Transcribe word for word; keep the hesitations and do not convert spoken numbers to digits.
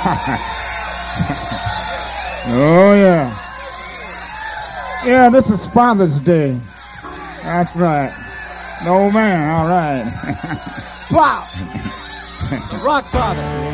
Oh, yeah. Yeah, this is Father's Day. That's right. No man, all right. Plops. The Rock Father.